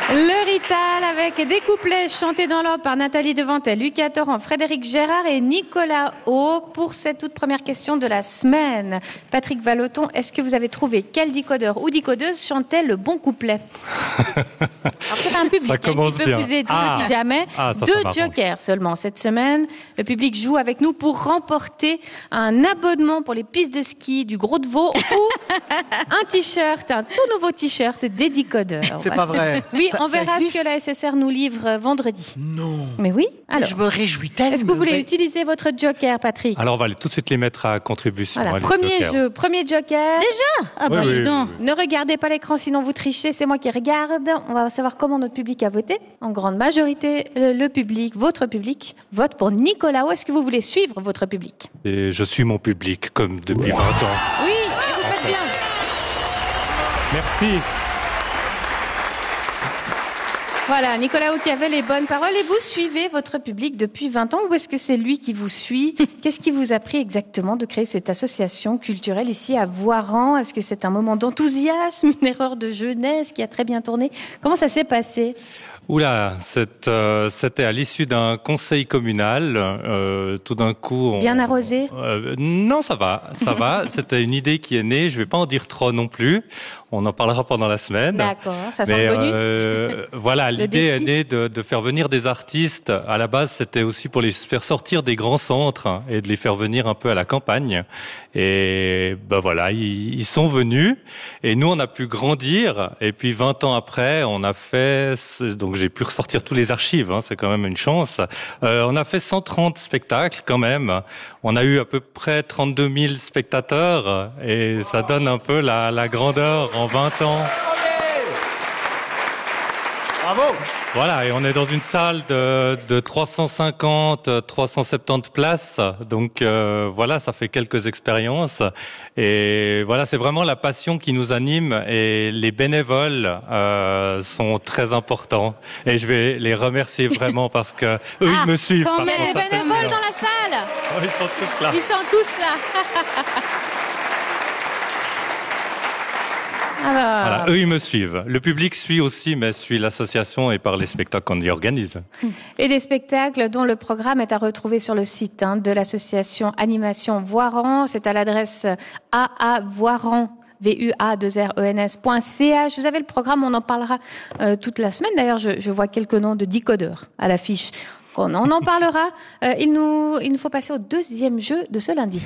Le Rital avec des couplets chantés dans l'ordre par Nathalie Devantel, Lucas Torrent, Frédéric Gérard et Nicolas Haut pour cette toute première question de la semaine. Patrick Vallotton, est-ce que vous avez trouvé quel décodeur ou décodeuse chantait le bon couplet? Alors c'est un public qui peut bien. vous aider si jamais. Deux jokers seulement cette semaine. Le public joue avec nous pour remporter un abonnement pour les pistes de ski du Gros de Vaud ou un t-shirt, un tout nouveau t-shirt des décodeurs. C'est pas vrai. Oui, on verra ce que la SSR nous livre vendredi. Non. Mais oui. Alors, je me réjouis tellement. est-ce que vous voulez utiliser votre joker, Patrick? Alors, on va tout de suite les mettre à contribution. Voilà, premier joker. Déjà? Ah bah, dis donc. Ne regardez pas l'écran, sinon vous trichez. C'est moi qui regarde. On va savoir comment notre public a voté. En grande majorité, le public, votre public, vote pour Nicolas. Où est-ce que vous voulez suivre votre public? Et je suis mon public, comme depuis 20 ans. Oui, et vous faites bien. Merci. Voilà, Nicolas Haut qui avait les bonnes paroles. Et vous suivez votre public depuis 20 ans ou est-ce que c'est lui qui vous suit? Qu'est-ce qui vous a pris exactement de créer cette association culturelle ici à Voiran? Est-ce que c'est un moment d'enthousiasme, une erreur de jeunesse qui a très bien tourné? Comment ça s'est passé? Oula, c'était à l'issue d'un conseil communal. Tout d'un coup, bien arrosé. Non, ça va. C'était une idée qui est née. Je vais pas en dire trop non plus. On en parlera pendant la semaine. D'accord, ça sent le bonus. Voilà, l'idée est née de faire venir des artistes. À la base, c'était aussi pour les faire sortir des grands centres et de les faire venir un peu à la campagne. Et ben voilà, ils sont venus. Et nous, on a pu grandir. Et puis 20 ans après, on a fait... Donc j'ai pu ressortir tous les archives, c'est quand même une chance. On a fait 130 spectacles quand même. On a eu à peu près 32 000 spectateurs. Et ça donne un peu la grandeur en 20 ans. Bravo! Voilà, et on est dans une salle de 350, 370 places. Donc voilà, ça fait quelques expériences. Et voilà, c'est vraiment la passion qui nous anime. Et les bénévoles sont très importants. Et je vais les remercier vraiment parce que eux, ils me suivent. Quand même, les bénévoles dans la salle. Oh, ils sont tous là. Ils sont tous là. Alors... Voilà, eux, ils me suivent. Le public suit aussi, mais suit l'association et par les spectacles qu'on y organise. Et des spectacles dont le programme est à retrouver sur le site de l'association Animation Voiran. C'est à l'adresse aavoiran. VUA2RENS.ch. Vous avez le programme, on en parlera toute la semaine. D'ailleurs, je vois quelques noms de décodeurs à l'affiche. On en parlera. Il nous faut passer au deuxième jeu de ce lundi.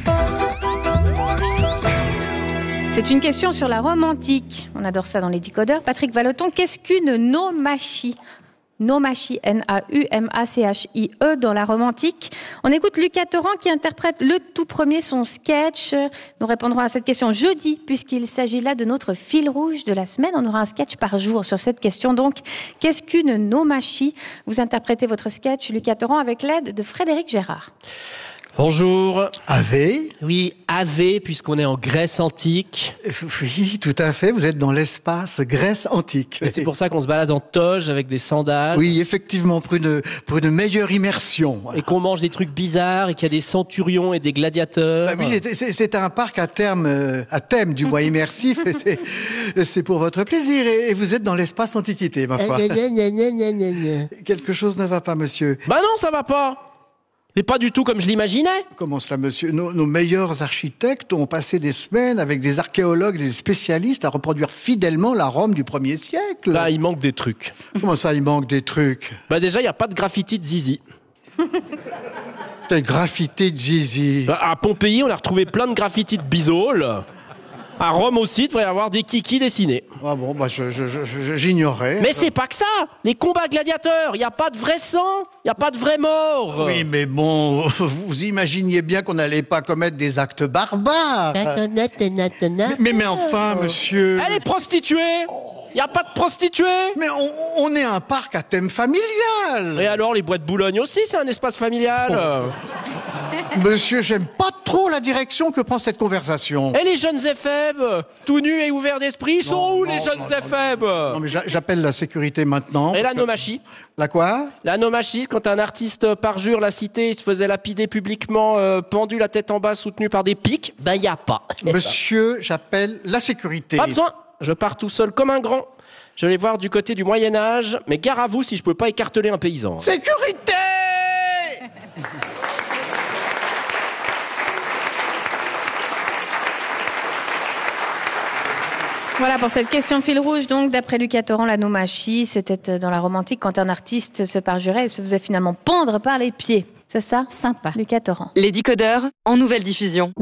C'est une question sur la romantique. On adore ça dans les décodeurs. Patrick Vallotton, qu'est-ce qu'une nomachie? Nomachie, N-A-U-M-A-C-H-I-E dans la romantique. On écoute Lucas Torrent qui interprète le tout premier son sketch. Nous répondrons à cette question jeudi puisqu'il s'agit là de notre fil rouge de la semaine. On aura un sketch par jour sur cette question. Donc, qu'est-ce qu'une nomachie? Vous interprétez votre sketch, Lucas Torrent, avec l'aide de Frédéric Gérard. Bonjour. Ave? Oui, Ave, puisqu'on est en Grèce antique. Oui, tout à fait. Vous êtes dans l'espace Grèce antique. Et c'est pour ça qu'on se balade en toge avec des sandales. Oui, effectivement, pour une meilleure immersion. Et qu'on mange des trucs bizarres et qu'il y a des centurions et des gladiateurs. Bah oui, c'est un parc à thème du moins immersif. C'est pour votre plaisir. Et vous êtes dans l'espace antiquité, ma foi. Quelque chose ne va pas, monsieur. Bah non, ça va pas. Mais pas du tout comme je l'imaginais. Comment cela, monsieur? Nos meilleurs architectes ont passé des semaines avec des archéologues, des spécialistes à reproduire fidèlement la Rome du 1er siècle. Bah, il manque des trucs. Comment ça, il manque des trucs? Bah déjà, il n'y a pas de graffiti de zizi. Des graffitis de zizi. Bah, à Pompéi, on a retrouvé plein de graffitis de bisoles. À Rome aussi, il devrait y avoir des kikis dessinés. Ah bon, bah j'ignorais. Mais c'est pas que ça. Les combats gladiateurs, il n'y a pas de vrai sang, il n'y a pas de vrai mort. Oui, mais bon, vous imaginiez bien qu'on n'allait pas commettre des actes barbares. Mais enfin, monsieur... Elle est prostituée. Il n'y a pas de prostituées. Mais on est un parc à thème familial. Et alors, les bois de Boulogne aussi, c'est un espace familial. Monsieur, j'aime pas trop la direction que prend cette conversation. Et les jeunes éphèbes, tout nus et ouverts d'esprit, ils sont où les jeunes éphèbes? Non, mais j'appelle la sécurité maintenant. Et la nomachie? La quoi? La nomachie, quand un artiste parjure la cité, il se faisait lapider publiquement, pendu la tête en bas, soutenu par des pics, ben y a pas. Monsieur, j'appelle la sécurité. Pas besoin, je pars tout seul comme un grand. Je vais voir du côté du Moyen-Âge, mais gare à vous si je peux pas écarteler un paysan. Sécurité! Voilà pour cette question fil rouge. Donc, d'après Lucas Torrent, la nomachie, c'était dans la Rome antique quand un artiste se parjurait et se faisait finalement pendre par les pieds. C'est ça? Sympa. Lucas Torrent. Les décodeurs en nouvelle diffusion.